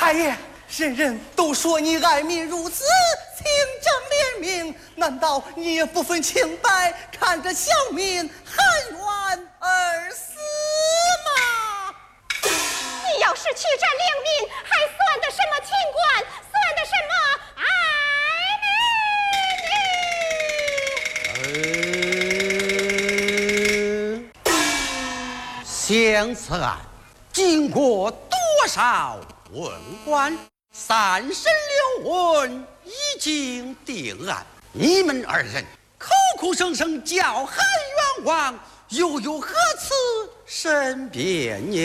太爷，人人都说你爱民如子，清正廉明，难道你也不分清白，看着小民含冤而死吗？ 你要是去战良民，还算得什么清官？算得什么爱民？ 相此案经过多少问官，3审6问，已经定案。你们2人口口声声叫喊冤枉，又有何此申辩呢？